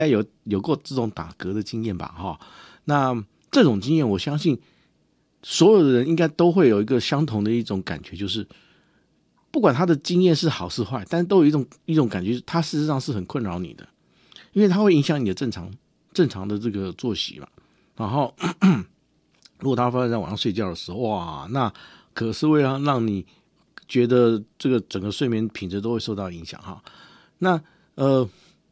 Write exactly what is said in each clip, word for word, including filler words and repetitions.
有有过这种打嗝的经验吧？哈，那这种经验，我相信所有的人应该都会有一个相同的一种感觉，就是不管他的经验是好是坏，但都有一种一种感觉，它事实上是很困扰你的，因为它会影响你的正常正常的这个作息嘛。然后，如果他发生在晚上睡觉的时候，哇，那可是为了让你觉得这个整个睡眠品质都会受到影响哈。那呃，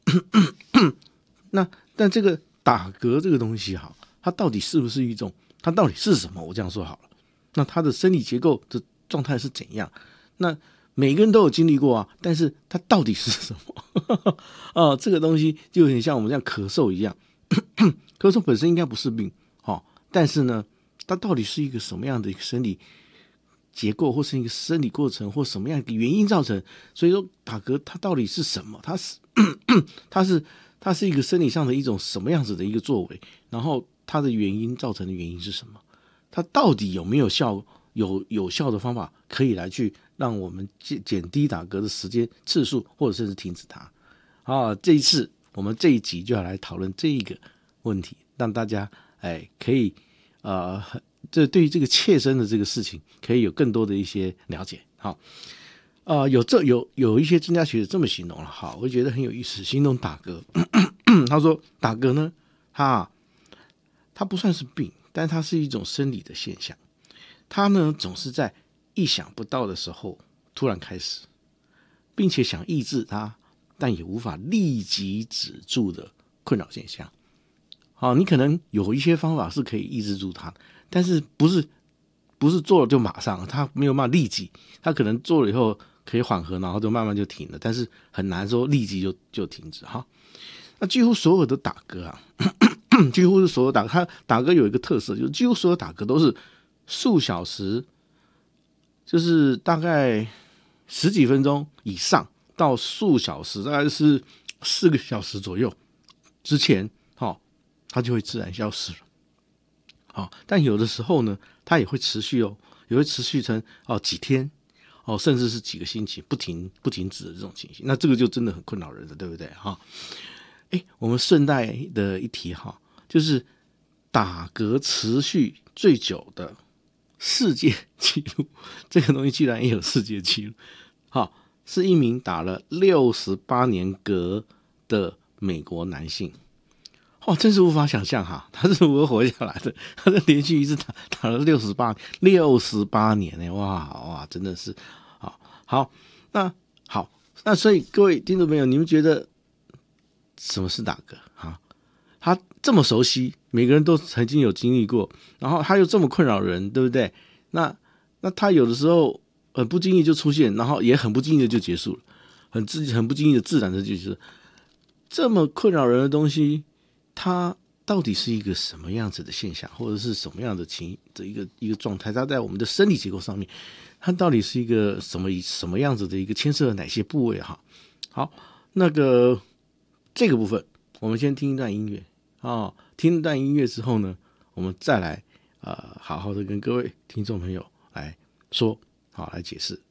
那但这个打嗝这个东西哈，它到底是不是一种？它到底是什么？我这样说好了。那它的生理结构的状态是怎样？那每个人都有经历过啊，但是它到底是什么？哦，这个东西就有点像我们这样咳嗽一样，咳嗽本身应该不是病，哦，但是呢，它到底是一个什么样的一个生理结构，或是一个生理过程，或什么样的原因造成？所以说打嗝它到底是什么？它是它是它是一个生理上的一种什么样子的一个作为？然后它的原因造成的原因是什么？它到底有没有效？有有效的方法可以来去让我们减低打嗝的时间次数，或者甚至停止它。好，这一次我们这一集就要来讨论这一个问题，让大家哎可以呃，这对于这个切身的这个事情可以有更多的一些了解。好，呃，有这有有一些专家学者这么形容了，好，我觉得很有意思，形容打嗝，他说打嗝呢，它它不算是病，但它是一种生理的现象。他呢总是在意想不到的时候突然开始，并且想抑制它，但也无法立即止住的困扰现象。好，你可能有一些方法是可以抑制住它，但是不是不是做了就马上，它没有办法立即，它可能做了以后可以缓和，然后就慢慢就停了，但是很难说立即就就停止哈。那几乎所有的打嗝啊，几乎是所有打嗝，它打嗝有一个特色，就是几乎所有打嗝都是数小时，就是大概十几分钟以上到数小时，大概是四个小时左右之前，哦，它就会自然消失了。好，但有的时候呢，它也会持续哦，也会持续成哦几天，哦甚至是几个星期不停不停止的这种情形。那这个就真的很困扰人了，对不对哈？哎，我们顺带的一提哈，就是打嗝持续最久的世界纪录，这个东西居然也有世界纪录，好，是一名打了六十八年嗝的美国男性。哦，真是无法想象哈，他是如何活下来的？他是连续一直打打了六十八六十八年呢，哇哇，真的是好好。那好，那所以各位听众朋友，你们觉得什么是打嗝啊？他这么熟悉，每个人都曾经有经历过，然后他又这么困扰人，对不对？那那他有的时候很不经意就出现，然后也很不经意的就结束了，很自很不经意的自然的就结束。这么困扰人的东西，它到底是一个什么样子的现象，或者是什么样的情的一个一个状态？它在我们的生理结构上面，它到底是一个什么什么样子的一个牵涉了哪些部位哈？好，那个这个部分，我们先听一段音乐啊、哦，听一段音乐之后呢，我们再来呃好好的跟各位听众朋友来说，好来解释。